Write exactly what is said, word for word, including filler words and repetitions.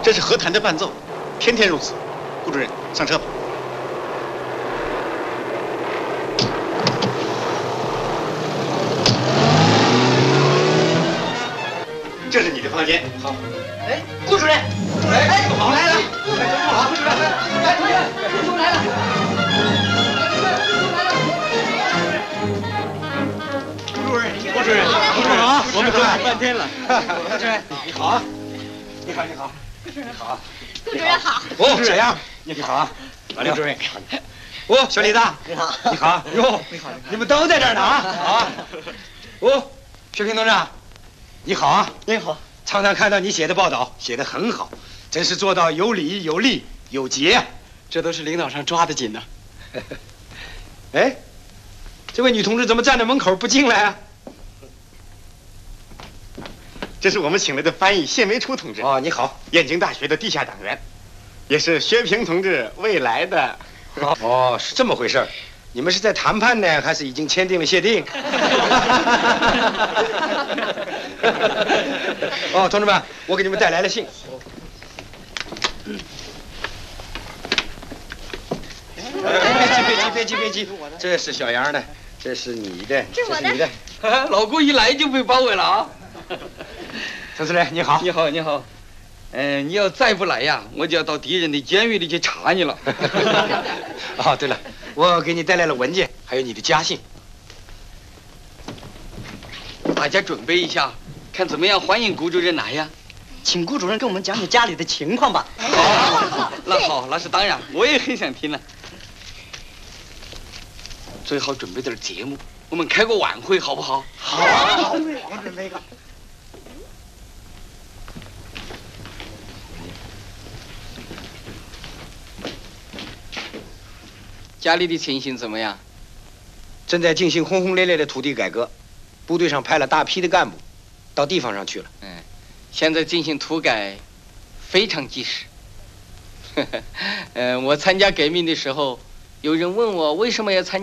这是和谈的伴奏，天天如此。顾主任，上车吧。这是你的房间。好。 哎，顾主任。哎，好来了。好，顾主任。来，同学，顾主任来了。 顾主任，顾主任，顾主任好，我们等了半天了。 顾主任， 你好啊。你好，你好。你好。 顾主任好。 哦，沈阳，你好啊。马刘主任。哦，小李子， 你好。 你好。哟，你好。你们都在这儿呢啊。好啊。哦，薛平同志，你好啊。 您好。 常常看到你写的报道，写得很好，真是做到有理有利有节。 这都是领导上抓得紧的。 哎，这位女同志怎么站在门口不进来啊？这是我们请来的翻译谢梅初同志。哦，你好，燕京大学的地下党员，也是薛平同志未来的。哦，是这么回事儿。你们是在谈判呢，还是已经签订了协定？哦，同志们，我给你们带来了信。别急，别急，别急，别急。这是小杨的，这是你的， 这是我的。 你的。 老顾一来就被包围了啊！ 陈司令，你好。 你好，你好。嗯、呃，你要再不来呀，我就要到敌人的监狱里去查你了。 哦，对了，我给你带来了文件，还有你的家信。 大家准备一下，看怎么样欢迎顾主任来呀？ 请顾主任给我们讲讲家里的情况吧。 好，那好，那是当然，我也很想听呢。最好准备点节目，我们开个晚会好不好？ 好，好，我准备一个。 家里的情形怎么样？ 正在进行轰轰烈烈的土地改革，部队上派了大批的干部，到地方上去了。 嗯，现在进行土改，非常及时。嗯，我参加革命的时候，有人问我为什么要参加。